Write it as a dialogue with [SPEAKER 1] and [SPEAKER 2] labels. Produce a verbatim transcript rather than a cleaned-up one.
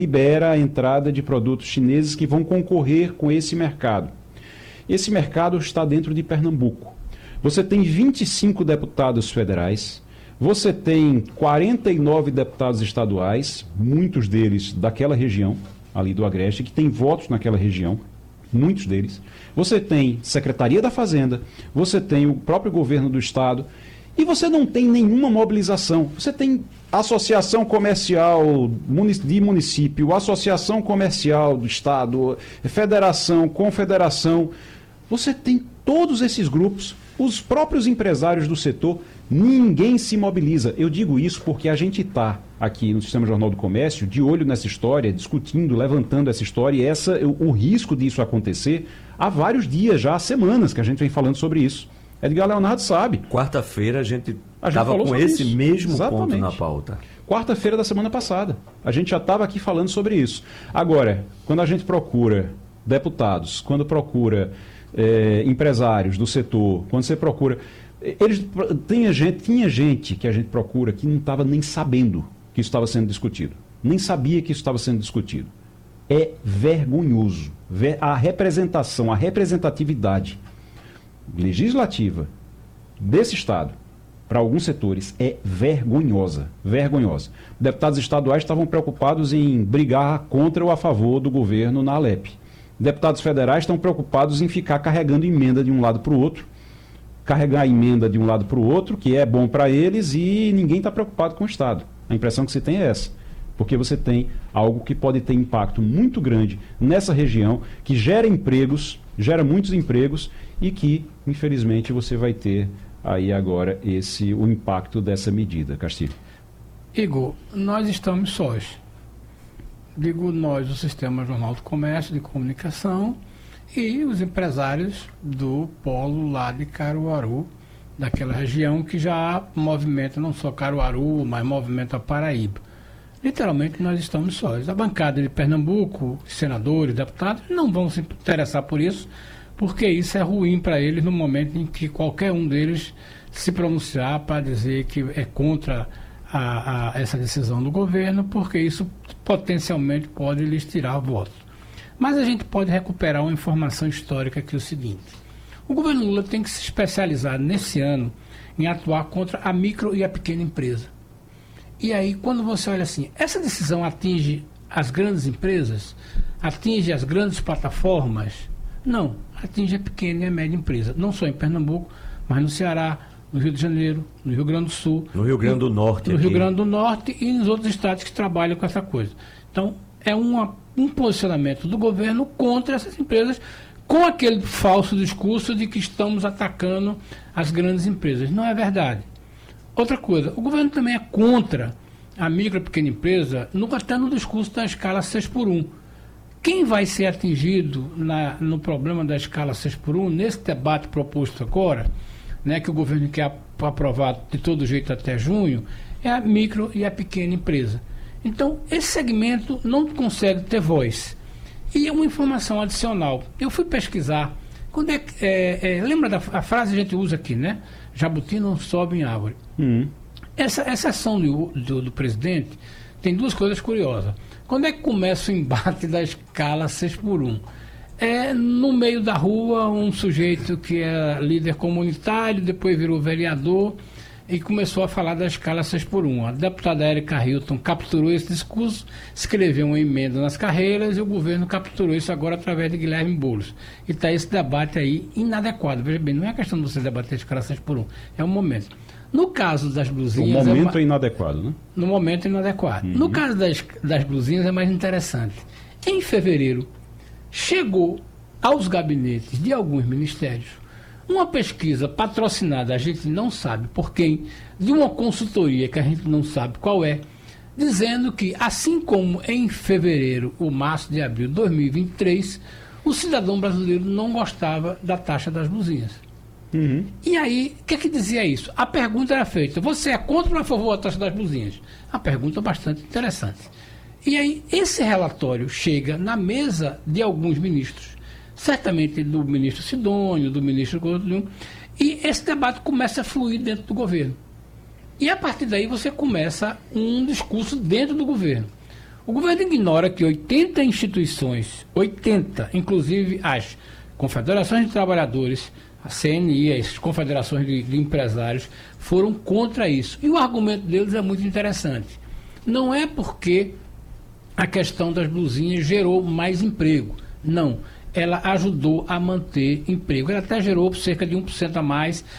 [SPEAKER 1] libera a entrada de produtos chineses que vão concorrer com esse mercado. Esse mercado está dentro de Pernambuco. Você tem vinte e cinco deputados federais, você tem quarenta e nove deputados estaduais, muitos deles daquela região, ali do Agreste, que tem votos naquela região, muitos deles. Você tem Secretaria da Fazenda, você tem o próprio governo do estado, e você não tem nenhuma mobilização. Você tem associação comercial de município, associação comercial do estado, federação, confederação. Você tem todos esses grupos, os próprios empresários do setor, ninguém se mobiliza. Eu digo isso porque a gente está aqui no Sistema Jornal do Comércio de olho nessa história, discutindo, levantando essa história e essa, o, o risco disso acontecer há vários dias já, há semanas que a gente vem falando sobre isso. Edgar Leonardo sabe.
[SPEAKER 2] Quarta-feira a gente estava com esse isso. mesmo
[SPEAKER 1] Exatamente.
[SPEAKER 2] ponto na pauta.
[SPEAKER 1] Quarta-feira da semana passada. A gente já estava aqui falando sobre isso. Agora, quando a gente procura deputados, quando procura é, empresários do setor, quando você procura... Eles, tinha, gente, tinha gente que a gente procura que não estava nem sabendo que isso estava sendo discutido. Nem sabia que isso estava sendo discutido. É vergonhoso. A representação, a representatividade legislativa desse Estado, para alguns setores, é vergonhosa. Vergonhosa. Deputados estaduais estavam preocupados em brigar contra ou a favor do governo na Alep. Deputados federais estão preocupados em ficar carregando emenda de um lado para o outro, carregar a emenda de um lado para o outro, que é bom para eles, e ninguém está preocupado com o Estado. A impressão que se tem é essa. Porque você tem algo que pode ter impacto muito grande nessa região, que gera empregos, gera muitos empregos, e que, infelizmente, você vai ter aí agora esse, o impacto dessa medida. Castilho.
[SPEAKER 3] Igor, nós estamos sós. Digo nós, o Sistema Jornal do Comércio, de Comunicação, e os empresários do polo lá de Caruaru, daquela região que já movimenta não só Caruaru, mas movimenta a Paraíba. Literalmente nós estamos sós. A bancada de Pernambuco, senadores, deputados, não vão se interessar por isso, porque isso é ruim para eles no momento em que qualquer um deles se pronunciar para dizer que é contra a, a, essa decisão do governo, porque isso potencialmente pode lhes tirar votos. Mas a gente pode recuperar uma informação histórica que é o seguinte: o governo Lula tem que se especializar nesse ano em atuar contra a micro e a pequena empresa. E aí, quando você olha assim, essa decisão atinge as grandes empresas? Atinge as grandes plataformas? Não, atinge a pequena e a média empresa. Não só em Pernambuco, mas no Ceará, no Rio de Janeiro, no Rio Grande do Sul.
[SPEAKER 2] No Rio Grande do Norte.
[SPEAKER 3] No
[SPEAKER 2] aqui.
[SPEAKER 3] Rio Grande do Norte e nos outros estados que trabalham com essa coisa. Então, é uma, um posicionamento do governo contra essas empresas, com aquele falso discurso de que estamos atacando as grandes empresas. Não é verdade. Outra coisa, o governo também é contra a micro e pequena empresa, no, até no discurso da escala seis por um. Quem vai ser atingido na, no problema da escala seis por um, nesse debate proposto agora, né, que o governo quer aprovar de todo jeito até junho, é a micro e a pequena empresa. Então, esse segmento não consegue ter voz. E uma informação adicional, eu fui pesquisar, quando é, é, é, lembra da a frase que a gente usa aqui, né? Jabuti não sobe em árvore.
[SPEAKER 1] Hum.
[SPEAKER 3] Essa, essa ação do, do, do presidente tem duas coisas curiosas. Quando é que começa o embate da escala seis por um? É no meio da rua, um sujeito que é líder comunitário, depois virou vereador e começou a falar da escala seis por um. A deputada Érica Hilton capturou esse discurso, escreveu uma emenda nas carreiras e o governo capturou isso agora através de Guilherme Boulos. E está esse debate aí inadequado. Veja bem, não é questão de você debater a escala seis por um, é um momento. No caso das blusinhas...
[SPEAKER 1] O momento
[SPEAKER 3] é,
[SPEAKER 1] é inadequado, né?
[SPEAKER 3] No momento é inadequado.
[SPEAKER 1] Uhum.
[SPEAKER 3] No caso das, das blusinhas é mais interessante. Em fevereiro, chegou aos gabinetes de alguns ministérios uma pesquisa patrocinada, a gente não sabe por quem, de uma consultoria que a gente não sabe qual é, dizendo que, assim como em fevereiro ou março de abril de dois mil e vinte e três, o cidadão brasileiro não gostava da taxa das blusinhas.
[SPEAKER 1] Uhum.
[SPEAKER 3] E aí, o que é que dizia isso? A pergunta era feita: você é contra ou a favor da taxa das blusinhas? A pergunta bastante interessante. E aí, esse relatório chega na mesa de alguns ministros, certamente do ministro Sidônio, do ministro Gordon, e esse debate começa a fluir dentro do governo. E a partir daí você começa um discurso dentro do governo. O governo ignora que oitenta instituições, oitenta, inclusive as confederações de trabalhadores, a C N I, as confederações de, de empresários, foram contra isso. E o argumento deles é muito interessante. Não é porque a questão das blusinhas gerou mais emprego. Não. Ela ajudou a manter emprego. Ela até gerou cerca de um por cento a mais